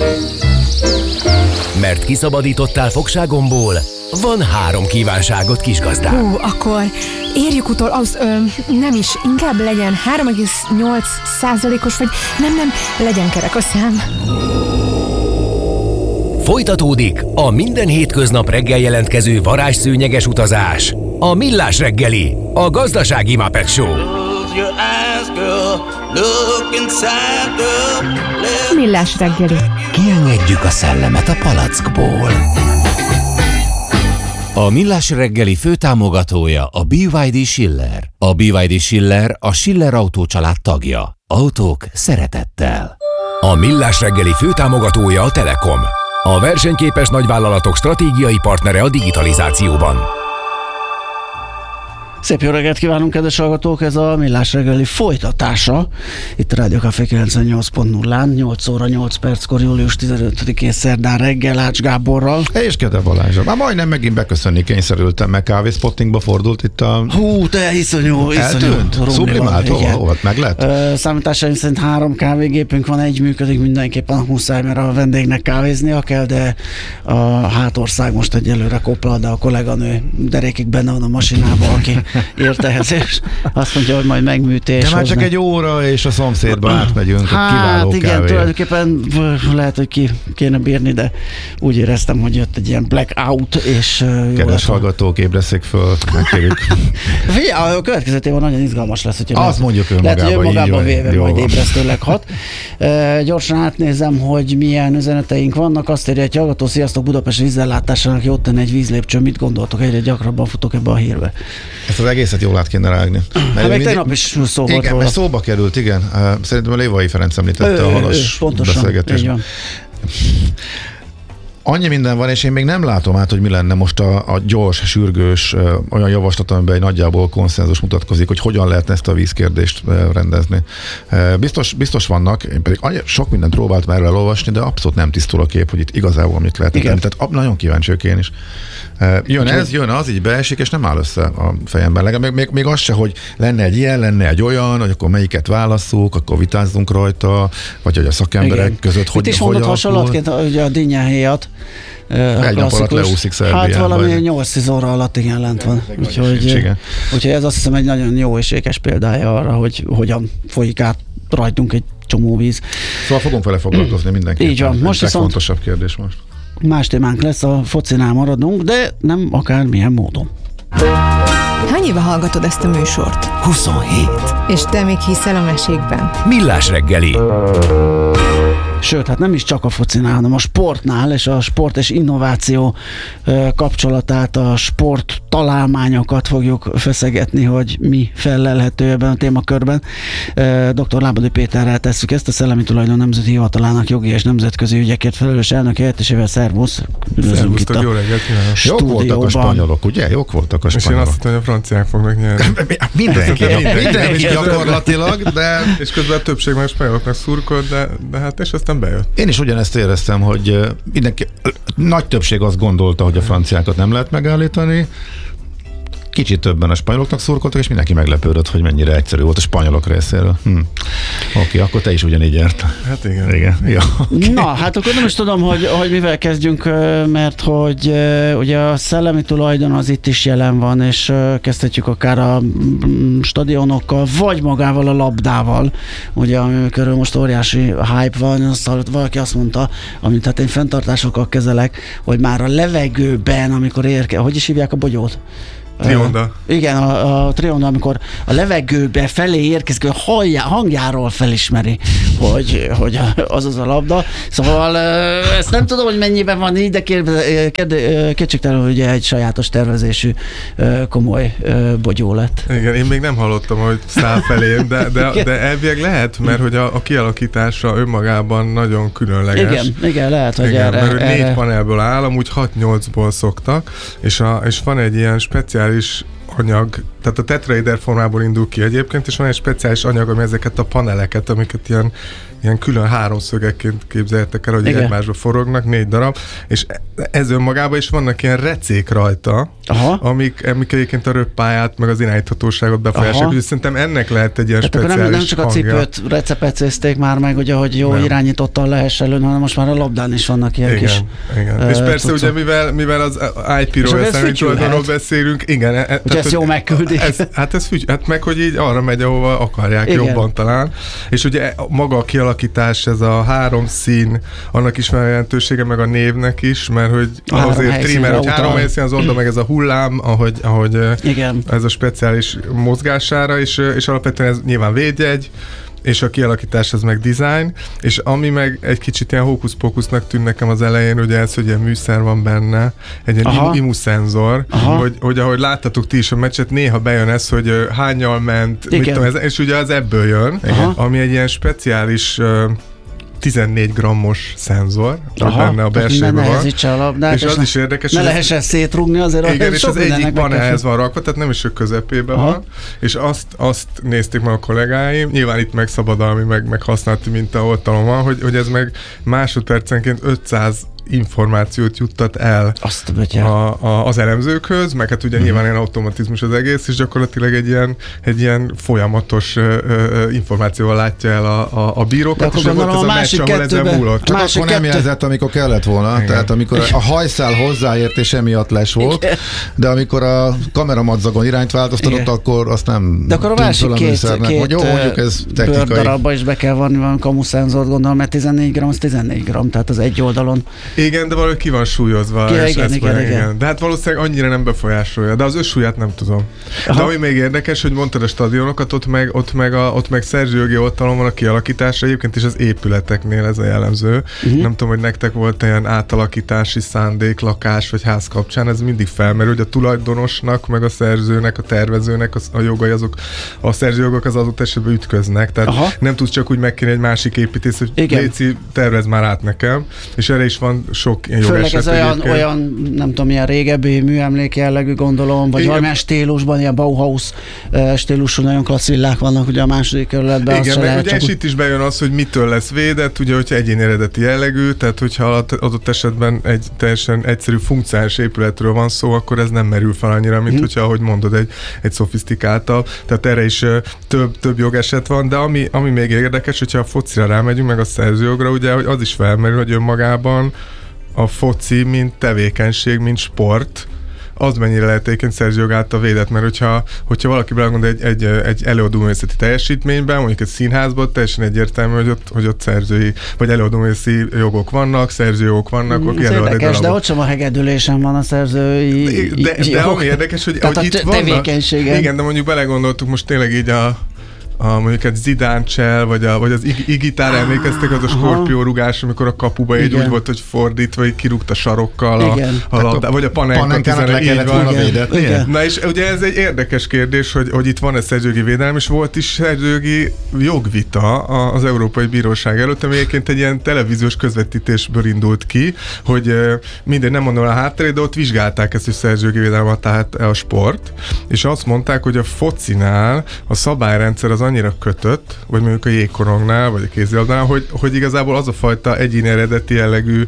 Mert kiszabadítottál fogságomból, van 3 kívánságod, kisgazdám. Akkor érjük utol, nem is, inkább legyen 3,8%-os, vagy nem, legyen kerek a szám. Folytatódik a minden hétköznap reggel jelentkező varázsszőnyeges utazás. A Millás reggeli, a gazdasági Muppet Show. Millás reggeli. Kiengedjük a szellemet a palackból. A Millás reggeli főtámogatója a BYD Schiller. A BYD Schiller a Schiller Autó család tagja. Autók szeretettel. A Millás reggeli főtámogatója a Telekom. A versenyképes nagyvállalatok stratégiai partnere a digitalizációban. Szép jó reggelt kívánunk, kedves hallgatók! Ez a Millás reggeli folytatása. Itt a Rádió Café 98.0-án, 8 óra 8 perckor, július 15-én szerdán reggel Ács Gáborral. És Kede Balázsra. Már majdnem megint beköszönni kényszerültem, meg kávészpottingba fordult itt a... Hú, te iszonyú. Sublimált? Hova? Meg lett? Számításaim szerint 3 kávégépünk van, egy működik, mindenképpen muszáj, mert a vendégnek kávéznia kell, de a hátország most egyelőre kopla, de a kolléganő derékig benne van a masinában, aki ért ehhez, és azt mondja, hogy majd megműtés. De már csak egy óra, és a szomszédba átmegyünk, a kiváló igen, kávé. Tulajdonképpen lehet, hogy ki kéne bírni, de úgy éreztem, hogy jött egy ilyen blackout, és... Kedves hallgatók, ébreszik föl, megkérjük. A következő téma nagyon izgalmas lesz, hogyha azt mondjuk önmagában véve majd ébresztőleg hat. Gyorsan átnézem, hogy milyen üzeneteink vannak. Azt írja egy hallgató, sziasztok, Budapest vízellátásának jót tenni egy vízlépcső. Mit gondoltok? Egyre gyakrabban futok ebbe a hírbe. Ezt az egészet jól át kéne rágni. Hát még tegnap is szó volt róla. Szóba került, igen. Szerintem a Lévai Ferenc említette a halas beszélgetésben. Annyi minden van, és én még nem látom át, hogy mi lenne most a gyors, sürgős olyan javaslat, amiben egy nagyjából konszenzus mutatkozik, hogy hogyan lehetne ezt a vízkérdést rendezni. Biztos vannak, én pedig sok mindent próbáltam erről elolvasni, de abszolút nem tisztul a kép, hogy itt igazából mit lehetne tenni. Tehát nagyon kíváncsi vagyok én is. Jön az, így beesik, és nem áll össze a fejemben. Még az se, hogy lenne egy ilyen, lenne egy olyan, hogy akkor melyiket válasszuk, akkor vitázzunk rajta, vagy hogy a szakemberek között hogy is mondott hasonlatként, ugye a dinnyehéjat. Egy nap alatt leúszik Szerbián. Hát valami 8-10 óra alatt igen lent van. Úgyhogy ez azt hiszem egy nagyon jó és ékes példája arra, hogy hogyan folyik át rajtunk egy csomó víz. Szóval fogunk vele foglalkozni mindenképpen. Így van. Most viszont fontosabb kérdés most. Más témánk lesz, a focinál maradunk, de nem akármilyen módon. Hány éve hallgatod ezt a műsort? 27. És te még hiszel a mesékben? Millás reggeli. Sőt, hát nem is csak a focinál, hanem a sportnál, és a sport és innováció kapcsolatát, a sport találmányokat fogjuk feszegetni, hogy mi felelhető ebben a témakörben. Dr. Lábadi Péterrel tesszük ezt, a Szellemi Tulajdon Nemzeti Hivatalának jogi és nemzetközi ügyekért felelős elnök helyettesével. Szervusz! Szervusztok, jó reggelt kívánok! Jók voltak a spanyolok, ugye? Jók voltak a spanyolok. És én azt hittem, hogy a franciák fognak nyerni. Mindenki gyakorlatilag, de... És közben a többség már spanyoloknak szurkolt, de hát és aztán bejött. Én is ugyanezt éreztem, hogy mindenki, nagy többség azt gondolta, hogy a franciákat nem lehet megállítani. Kicsit többen a spanyoloknak szurkoltak, és mindenki meglepődött, hogy mennyire egyszerű volt a spanyolok részéről. Oké, akkor te is ugyanígy ért. Hát igen. Ja, okay. Na, hát akkor nem is tudom, hogy mivel kezdjünk, mert hogy ugye a szellemi tulajdon az itt is jelen van, és kezdhetjük akár a stadionokkal, vagy magával a labdával, ugye, ami körül most óriási hype van, valaki azt mondta, amit hát én fenntartásokkal kezelek, hogy már a levegőben, amikor hogy is hívják a bogyót? Trionda. Igen, a Trionda, amikor a levegőbe felé érkezik, hangjáról felismeri, hogy az a labda. Szóval ezt nem tudom, hogy mennyiben van így, de kétségtelenül ugye egy sajátos tervezésű komoly bogyó lett. Igen, én még nem hallottam, hogy száll felém, de elvileg lehet, mert hogy a kialakítása önmagában nagyon különleges. Igen, lehet, hogy igen, erre... Mert 4 panelből áll, amúgy 6-8-ból szoktak, és van egy ilyen speciális anyag, tehát a tetraeder formából indul ki egyébként, és van egy speciális anyag, ami ezeket a paneleket, amiket ilyen ilyen külön háromszögekként képzeljetek el, hogy Igen. egymásba forognak, 4 darab, és ez önmagában is vannak ilyen recék rajta, amik egyébként a röppályát, meg az irányíthatóságot befolyásolják, úgyhogy szerintem ennek lehet egy ilyen tehát speciális nem csak a cipőt recepecézték már meg, ugye, hogy jó irányítottan lehessen lőni, hanem most már a labdán is vannak ilyen kis... Igen. És persze cuccok. ugye, mivel az IP-ról beszélünk, igen. Ugye ezt jó megküldik. Hát meg, hogy így arra megy, ahova akarják jobban talán. És ugye maga a kialakítás, ez a 3 szín, annak is van jelentősége, meg a névnek is, mert hogy azért trimmer, hogy 3 helyszín, az oda meg ez a hullám, ahogy ez a speciális mozgására, és alapvetően ez nyilván védjegy, és a kialakítás az meg design, és ami meg egy kicsit ilyen hókusz-pókusznak tűn nekem az elején, ugye ez, hogy ilyen műszer van benne, egy ilyen imuszenzor, hogy ahogy láttatok ti is a meccset, néha bejön ez, hogy hányal ment, mit tudom, és ugye az ebből jön, ami egy ilyen speciális 14 grammos szenzor, benne a belsőben van. És az is érdekes, ne lehessen szétrugni azért. Igen, és az egyik panelhez van rakva, tehát nem is a közepében van, és azt nézték meg a kollégáim, nyilván itt meg szabadalmi, meg használati minta oltalom van, hogy ez meg másodpercenként 500 információt juttat el az elemzőkhöz, meg hát ugye nyilván ilyen automatizmus az egész, és gyakorlatilag egy ilyen folyamatos információval látja el a bírókat, és volt ez a meccs, ahol ezen múlott. Csak akkor nem jelzett, amikor kellett volna, igen. Tehát amikor a hajszál hozzáért, és emiatt les volt, igen. De amikor a kameramadzagon irányt változtatott, akkor azt nem. De akkor a másik két jó, mondjuk ez technikai. Bőrdarabba is be kell vanni van kamuszenzort, gondolom, mert 14 g az 14 g, tehát az egy oldalon. Igen, de valahogy ki van súlyozva. Igen. De hát valószínűleg annyira nem befolyásolja, de az összsúlyát nem tudom. Aha. De ami még érdekes, hogy mondtad a stadionokat, ott meg szerzőjogi oltalom van a kialakításra, egyébként is az épületeknél ez a jellemző. Nem tudom, hogy nektek volt ilyen átalakítási szándék, lakás vagy ház kapcsán, ez mindig felmerül, hogy a tulajdonosnak, meg a szerzőnek, a tervezőnek a jogai, azok a szerzőjogok az adott esetben ütköznek. Tehát nem tudsz csak úgy megkérni egy másik építész, hogy Léci, tervez már át nekem. És erre is van sok ilyen főleg ez olyan, nem tudom, ilyen régebbi műemlék jellegű, gondolom, vagy valamilyen stílusban, ilyen Bauhaus stílusú nagyon klassz villák vannak ugye a második kerületben. Igen, meg ugye és itt is bejön az, hogy mitől lesz védett, ugye, hogyha egyéni eredeti jellegű, tehát hogyha adott esetben egy teljesen egyszerű funkciális épületről van szó, akkor ez nem merül fel annyira, mint hogyha, ahogy mondod, egy szofisztikáltabb. Tehát erre is több jogeset van, de ami még érdekes, hogyha a focira rámegyünk, meg a szerzőjogra, ugye, hogy az is felmerül, hogy önmagában a foci, mint tevékenység, mint sport, az mennyire lehet egyébként szerzőjog által védett, mert hogyha valaki belegondol egy előadóművészeti teljesítményben, mondjuk egy színházban, teljesen egyértelmű, hogy ott szerzői, vagy előadóművészeti jogok vannak, szerzőjogok vannak. Érdekes, de ott sem a hegedülésen van a szerzői de ami érdekes, hogy itt vannak. Igen, de mondjuk belegondoltuk most tényleg így mondjuk egy Zidane-csel, vagy az Igitár, emlékeztek az a skorpió rugás, amikor a kapuba így úgy volt, hogy fordítva, így kirúgta sarokkal a labdát, vagy a Panenkának le kellett volna védetni. Na és ugye ez egy érdekes kérdés, hogy itt van-e szerzőjogi védelem, és volt is szerzőjogi jogvita az Európai Bíróság előtt, ami egyébként egy ilyen televíziós közvetítésből indult ki, hogy mindegy, nem mondom a hátterét, de ott vizsgálták ezt, hogy szerzőjogi védelmet, tehát a sport, és azt mondták, hogy a focinál a szabályrendszer az annyira kötött, vagy mondjuk a jégkorongnál, vagy a kézilabdánál, hogy igazából az a fajta egyéni eredeti jellegű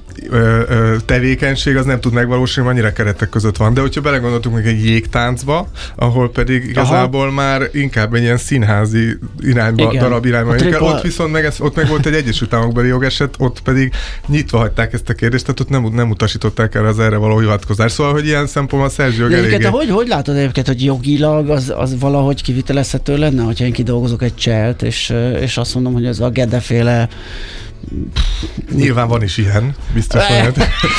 tevékenység az nem tud megvalósulni, annyira keretek között van. De hogyha belegondoltunk még egy jégtáncba, ahol pedig igazából már inkább egy ilyen színházi irányba, darab irányba. Ott viszont ott meg volt egy Egyesült Államokbeli jogeset, ott pedig nyitva hagyták ezt a kérdést, tehát ott nem utasították el az erre való hivatkozást. Szóval, hogy ilyen szempontból a szerzőjog eléggé. Hogy látod egyébként, hogy jogilag az valahogy kivitelezhető lenne, hogyha én kidolgozok egy cselt, és azt mondom, hogy ez a Gede-féle nyilván van is ilyen, biztos van.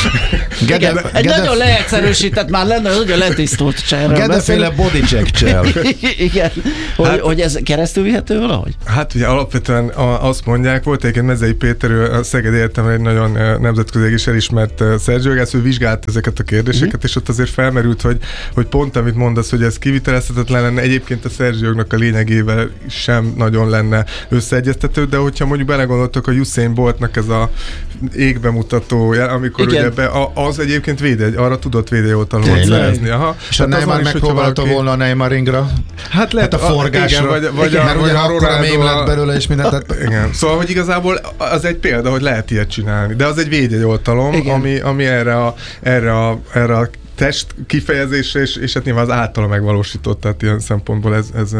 Egy nagyon leegyszerűsített már lenne, nagyon letisztult cselről. Gede-féle bodycheck csel. Igen. Hogy ez keresztül vihető valahogy? Hát ugye alapvetően azt mondják, volt egyébként Mezei Péter, a Szegedi Egyetemen egy nagyon nemzetközileg is elismert szerzőjogász, ő vizsgált ezeket a kérdéseket, és ott azért felmerült, hogy pont amit mondasz, hogy ez kivitelezhetetlen lenne, egyébként a szerzőjognak a lényegével sem nagyon lenne összeegyeztető, de hogyha mondjuk belegondoltok a Usain Usain Boltnak ez a égbe mutató, amikor ugye az egyébként arra tudott védőoltalomot szerezni. Aha. És a Neymar megpróbálta volna a Neymaringra? Hát lehet a forgásra. Igen, vagy akkora mém lett belőle és mindent. Igen. Szóval, hogy igazából az egy példa, hogy lehet ilyet csinálni. De az egy védőoltalom, ami erre a test kifejezésre, és hát nyilván az általa megvalósított, tehát ilyen szempontból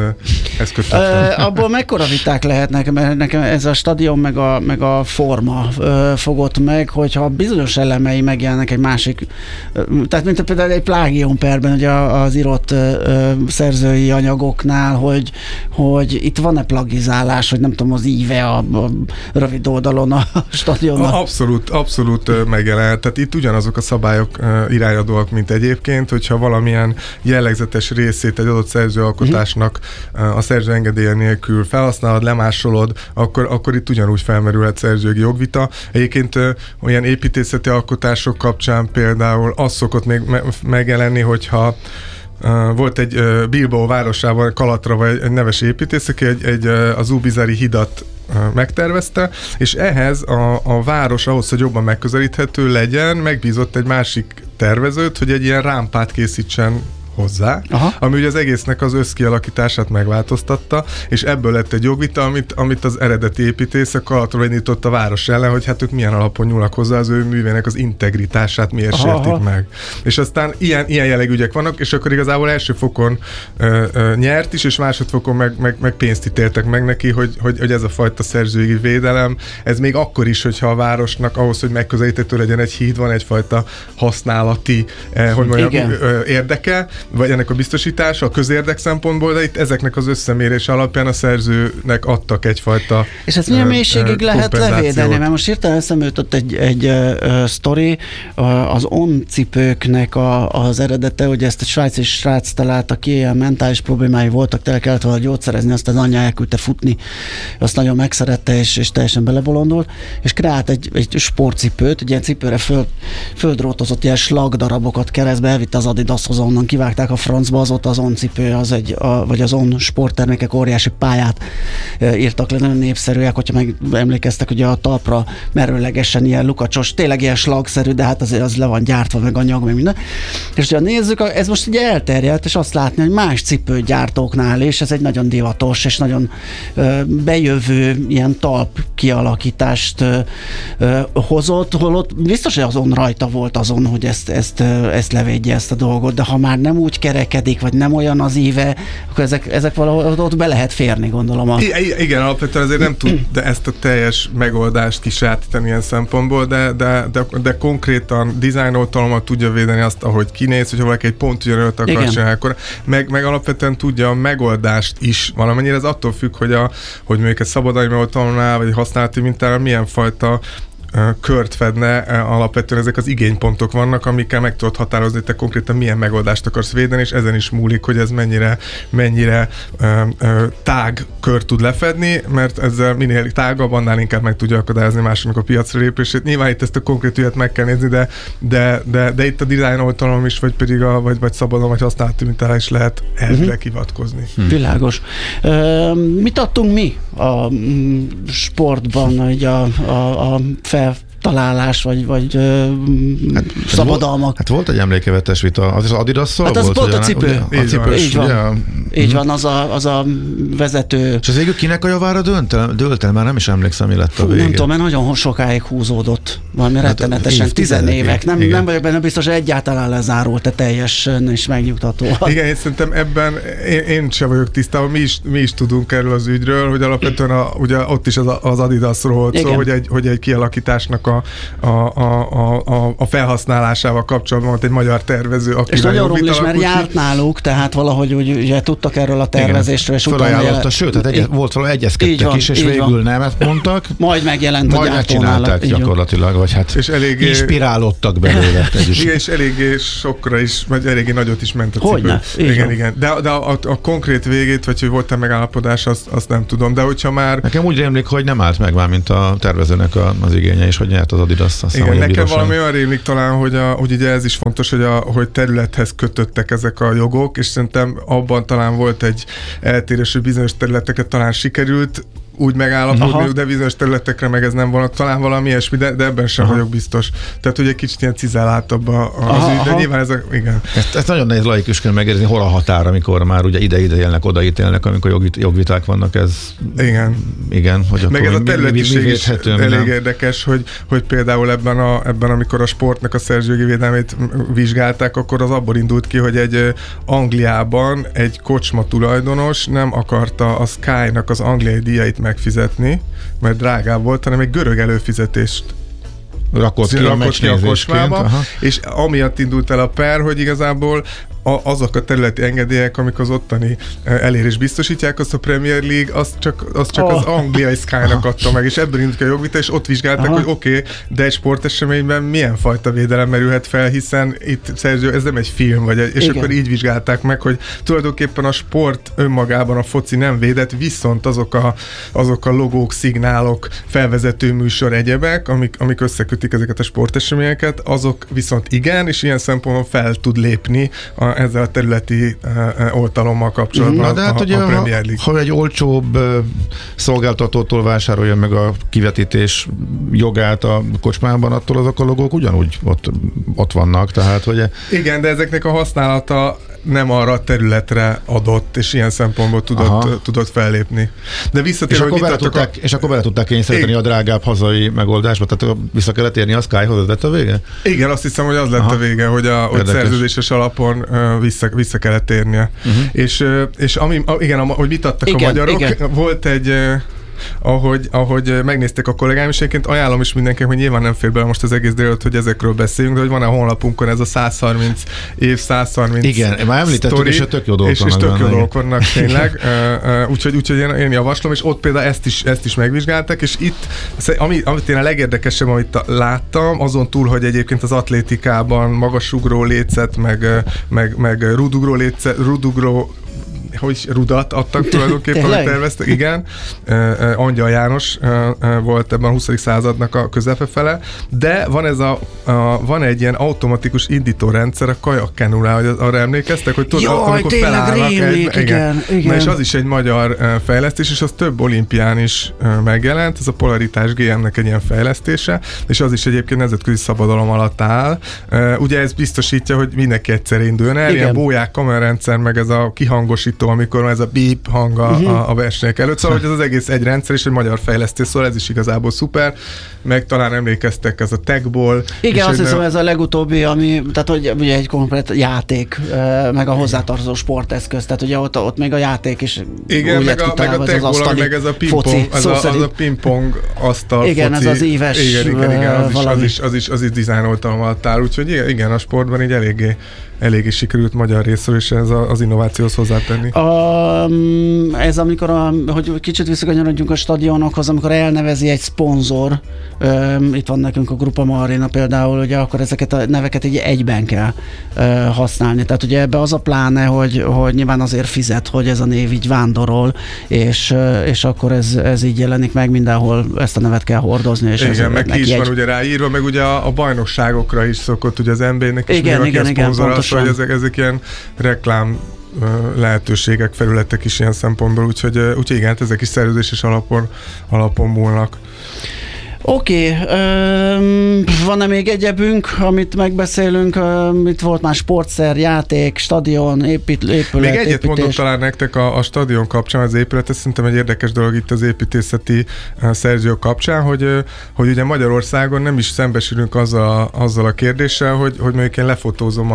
ez kötetlen. Abból mekkora viták lehetnek, mert nekem ez a stadion meg a forma fogott meg, hogyha bizonyos elemei megjelennek egy másik, tehát mint például egy plágiumperben, ugye az írott szerzői anyagoknál, hogy itt van-e plagizálás, hogy nem tudom, az íve a rövid oldalon a stadionnak. Abszolút megjelent. Tehát itt ugyanazok a szabályok irányadóak, mint egyébként, hogyha valamilyen jellegzetes részét egy adott szerzőalkotásnak a szerző engedélye nélkül felhasználod, lemásolod, akkor itt ugyanúgy felmerülhet szerzőjogi jogvita. Egyébként olyan építészeti alkotások kapcsán például az szokott még megjelenni, hogyha volt egy Bilbao városában, Calatrava egy neves építész, aki az Ubizari hidat megtervezte, és ehhez a város ahhoz, hogy jobban megközelíthető legyen, megbízott egy másik tervezőt, hogy egy ilyen rámpát készítsen hozzá, ami ugye az egésznek az összkialakítását megváltoztatta, és ebből lett egy jogvita, amit az eredeti építészek Calatrava indított a város ellen, hogy hát ők milyen alapon nyúlnak hozzá az ő művének az integritását, miért sértik meg. És aztán ilyen jellegű ügyek vannak, és akkor igazából első fokon nyert is, és másodfokon meg pénzt ítéltek meg neki, hogy ez a fajta szerzői védelem, ez még akkor is, hogyha a városnak ahhoz, hogy megközelíthető legyen egy híd, van egyfajta használati, hogy mondjam, érdeke, vagy ennek a biztosítása a közérdek szempontból, de itt ezeknek az összemérése alapján a szerzőnek adtak egyfajta és ezt milyen mélységig lehet levédeni? Mert most hirtelen eszembe jutott egy sztori, az On cipőknek az eredete, hogy ezt egy svájci srác találta ki, ilyen mentális problémái voltak, tele kellett volna gyógyszerezni, azt az anyja elküldte futni, azt nagyon megszerette, és teljesen belebolondult, és kreált egy sportcipőt, egy ilyen cipőre földrótozott ilyen slagdarabokat keresztbe, elvitte az Adidashoz, onnan kivágták a francba, azóta az On cipő, vagy az On sporttermékek óriási pályát írtak le, nagyon népszerűek, hogyha meg emlékeztek, ugye a talpra merőlegesen ilyen lukacsos, tényleg ilyen slagszerű, de hát azért az le van gyártva, meg anyag, meg minden. És ugye nézzük, ez most ugye elterjedt, és azt látni, hogy más cipőgyártóknál is, ez egy nagyon divatos, és nagyon bejövő ilyen talp kialakítást hozott, holott biztos, hogy azon rajta volt azon, hogy ezt levédje, ezt a dolgot, de ha már nem úgy kerekedik, vagy nem olyan az íve, akkor ezek valahol ott be lehet férni, gondolom. Igen, alapvetően azért nem tud ezt a teljes megoldást kisátítani ilyen szempontból, de konkrétan dizájnoltalommal tudja védeni azt, ahogy kinéz, hogyha valaki egy pont ugyanolyan akar csinálni, akkor meg alapvetően tudja a megoldást is valamennyire. Ez attól függ, hogy mondjuk egy szabadalmi oltalomnál, vagy egy használati mintánál milyen fajta kört fedne, alapvetően ezek az igénypontok vannak, amikkel meg tudod határozni, hogy te konkrétan milyen megoldást akarsz védeni, és ezen is múlik, hogy ez mennyire tág kört tud lefedni, mert ezzel minél tágabb, annál inkább meg tudja akadályozni másoknak a piacra lépését. Nyilván itt ezt a konkrét ügyet meg kell nézni, de itt a design oltalom is, vagy pedig vagy szabadon, vagy használati mintára is lehet elvre hivatkozni. Világos. Mit adtunk mi a sportban, hogy a feltalálás, vagy szabadalmak? Hát volt egy emlékevetes vita, az Adidasszal hát volt? Hát az volt a cipő. Így van. Így van, az a vezető. És az végül kinek a javára dőlt el? Már nem is emlékszem, mi lett a vége. Nem tudom, mert nagyon sokáig húzódott. Valami rettenetesen, 10 évek. Nem vagyok benne biztos, hogy egyáltalán lezárult, teljesen és megnyugtató. Igen, én szerintem ebben én sem vagyok tisztában. Mi is tudunk erről az ügyről, hogy alapvetően ugye ott is az Adidasról volt szó, hogy egy kialakításnak a felhasználásával kapcsolatban volt egy magyar tervező, aki és nagyon romlás, mert járt náluk, tehát valahogy ugye tudtak erről a tervezésről, és utána sőt, tehát volt valami egyezkedtek is, és végül nemet mondtak. Majd megjelent a gyártónál. Majd megcsinálták gyakorlatilag, vagy hát és eléggé inspirálódtak belőle. Igen, és eléggé sokra is, vagy eléggé nagyot is ment a cipő. Igen. De a konkrét végét, vagy hogy volt-e megállapodás, azt nem tudom, de hogyha már... Nekem úgy rémlik, hogy nem állt meg már, mint a tervezőnek az igénye, és hogy nyert az Adidas. Igen, nekem valami olyan rémlik talán, hogy ugye ez is fontos, hogy területhez kötöttek ezek a jogok, és szerintem abban talán volt egy eltérés, hogy bizonyos területeket talán sikerült úgy megállapodni, de bizonyos területekre meg ez nem van, talán valami ilyesmi, de ebben sem vagyok biztos. Tehát ugye kicsit ilyen cizeláltabb az ügy, de nyilván igen. Ezt nagyon nehéz laikusként megérzni, hol a határ, amikor már ugye ide élnek, oda ítélnek, amikor jogviták vannak, ez... Igen, hogy meg ez a területiség is elég érdekes, hogy például ebben, amikor a sportnak a szerzőjogi védelmét vizsgálták, akkor az abból indult ki, hogy egy Angliában egy kocsma tulajdonos nem akarta a Sky-nak az angliai díjait megfizetni, mert drágább volt, hanem egy görög előfizetést rakott ki a kocsmába, és amiatt indult el a per, hogy igazából azok a területi engedélyek, amik az ottani elérés biztosítják, azt a Premier League, az csak az angliai Sky-nak adta meg, és ebből indult a jogvita, és ott vizsgálták, hogy oké, de egy sporteseményben milyen fajta védelem merülhet fel, hiszen itt Sergio, ez nem egy film, és akkor így vizsgálták meg, hogy tulajdonképpen a sport önmagában, a foci nem védett, viszont azok a logók, szignálok, felvezető műsor, egyebek, amik összekötik ezeket a sporteseményeket, azok viszont igen, és ilyen szempontból fel tud lépni ezzel a területi oltalommal kapcsolatban de hát a Premier League. Ha egy olcsóbb szolgáltatótól vásárolja meg a kivetítés jogát a kocsmában, attól azok a logók ugyanúgy ott vannak, tehát hogy... Igen, de ezeknek a használata nem arra a területre adott, és ilyen szempontból tudott fellépni. De visszatérve, és akkor bele tudták kényszeríteni a drágább hazai megoldásba, tehát vissza kellett érni a Skyhoz, ez lett a vége? Igen, azt hiszem, hogy az lett a vége, hogy szerződéses alapon vissza kellett érnie. És hogy mit adtak a magyarok, volt egy... Ahogy megnézték a kollégáim, és egyébként ajánlom is mindenkinek, hogy nyilván nem fér bele most az egész délután, hogy ezekről beszéljünk, de hogy van a honlapunkon ez a 130 év, 130 igen, már említettük, és tök jó dolgok vannak. És tök jó dolgok vannak tényleg. Úgyhogy én javaslom, és ott például ezt is megvizsgálták, és itt, amit én a legérdekesebb, amit láttam, azon túl, hogy egyébként az atlétikában magasugró lécet, meg rudugró rudat adtak tulajdonképpen, hogy terveztek. Igen. Angyal János volt ebben a 20. századnak a közepefele, de van egy ilyen automatikus indítórendszer a kajakkenulá, hogy arra emlékeztek, hogy amikor felállnak igen. Na és az is egy magyar fejlesztés, és az több olimpián is megjelent, ez a Polaritás GM-nek egy ilyen fejlesztése, és az is egyébként nemzetközi szabadalom alatt áll. Ugye ez biztosítja, hogy mindenki egyszer induljon el, ilyen bóják, kamerarendszer, meg ez a kihangosító, amikor ez a beep hang a versenyek előtt. Szóval, hogy ez az egész egy rendszer, és egy magyar fejlesztés, szóval ez is igazából szuper. Meg talán emlékeztek, ez a techból. Igen, azt hiszem, ez a legutóbbi, tehát hogy ugye egy komplet játék, meg a hozzátartozó sporteszköz, tehát ugye ott még a játék is. Igen, meg a techból, meg ez a pingpong, az a pingpong asztal igen, foci. Ez az éves igen, az is dizájnoltalom alatt áll, úgyhogy igen, a sportban így eléggé sikerült magyar részről, és ez az innovációhoz hozzátenni. Ez amikor, hogy kicsit visszakanyarodjunk a stadionokhoz, amikor elnevezi egy szponzor, itt van nekünk a Groupama Arena például, ugye akkor ezeket a neveket így egyben kell használni. Tehát ugye ebbe az a pláne, hogy nyilván azért fizet, hogy ez a név így vándorol, és akkor ez így jelenik meg, mindenhol ezt a nevet kell hordozni. És igen, meg ki is van ugye ráírva, meg ugye a bajnokságokra is szokott, ugye az NBA-nek is igen, hogy ezek ilyen reklám lehetőségek, felületek is ilyen szempontból, úgyhogy igen, hát ezek is szerződéses alapon múlnak. Oké, van-e még egyebünk, amit megbeszélünk? Itt volt már sportszer, játék, stadion, épület. Még egyet mondok talán nektek a stadion kapcsán, az épület, ez szerintem egy érdekes dolog itt az építészeti szerzőjog kapcsán, hogy ugye Magyarországon nem is szembesülünk azzal a kérdéssel, hogy mondjuk én lefotózom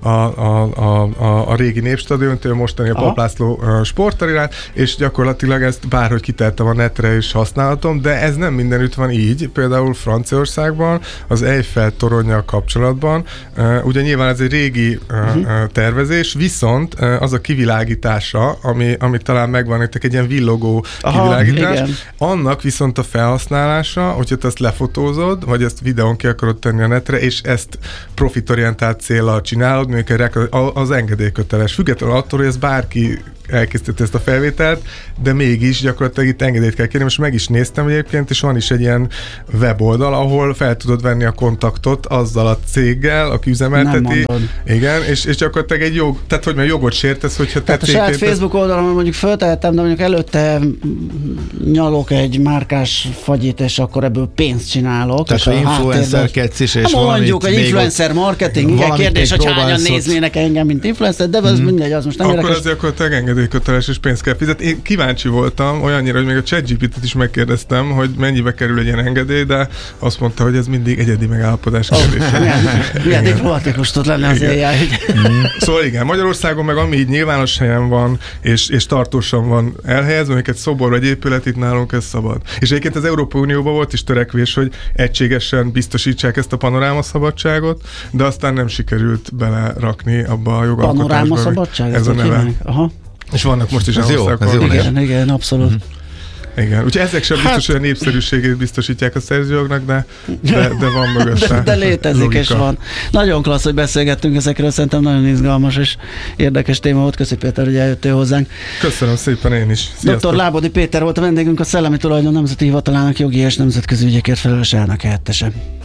a régi Népstadiont, a mostani a Papp László sportarénát, és gyakorlatilag ezt bárhogy kiteltem a netre és használhatom, de ez nem mindenütt van így. Például Franciaországban az Eiffel toronnyal kapcsolatban, ugye nyilván ez egy régi tervezés, viszont az a kivilágítása, ami talán megvan nektek, egy ilyen villogó kivilágítás, annak viszont a felhasználása, hogyha te ezt lefotózod, vagy ezt videón ki akarod tenni a netre, és ezt profitorientált céllal csinálod, mondjuk az engedélyköteles. Függetlenül attól, hogy ez bárki elkészítette ezt a felvételt, de mégis gyakorlatilag itt engedélyt kell kérni. Most meg is néztem egyébként, és van is egy ilyen weboldal, ahol fel tudod venni a kontaktot azzal a céggel, aki üzemelteti. Igen, és gyakorlatilag egy jog, tehát hogy jogot sértesz, hogyha te tehát a saját Facebook oldalon mondjuk föltehettem, de mondjuk előtte nyalok egy márkás fagyit, és akkor ebből pénzt csinálok. Tehát ha influencerkedsz is, és mondjuk egy influencer marketing, igen, kérdés, hogy hányan néznének engem, mint influencer, de ez mindegy, az most nem akkor érdekes. azért akkor engedélyköteles és pénzt kell fizetni. Én kíváncsi voltam olyannyira, hogy még a ChatGPT-t is megkérdeztem, hogy mennyibe kerül egy ilyen engedély, de azt mondta, hogy ez mindig egyedi megállapodás kérdése. Milyen diplomatikus tud lenni az AI. Szóval igen, Magyarországon meg ami így nyilvános helyen van, és tartósan van elhelyezve, mondjuk egy szobor vagy épület, itt nálunk ez szabad. És egyébként az Európai Unióban volt is törekvés, hogy egységesen biztosítsák ezt a panorámaszabadságot, de aztán nem sikerült belerakni abba a jogalkotásba. Panorámaszabadság? Ez a neve. Aha. És vannak most is ez jó, igen, abszolút. Igen, úgyhogy ezek sem biztos, hogy a népszerűségét biztosítják a szerzőjognak, de van mögötte. De létezik logika. És van. Nagyon klassz, hogy beszélgettünk ezekről, szerintem nagyon izgalmas és érdekes téma volt. Köszönjük, Péter, hogy eljöttél hozzánk. Köszönöm szépen én is. Sziasztok. Dr. Lábodi Péter volt a vendégünk, a Szellemi Tulajdon Nemzeti Hivatalának jogi és nemzetközi ügyekért felelős elnök helyettese.